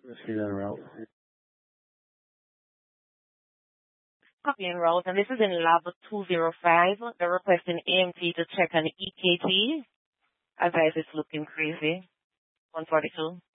She's en route. Copy en route, and this is in lab 205. They're requesting AMT to check an EKG. Advice is looking crazy. 142.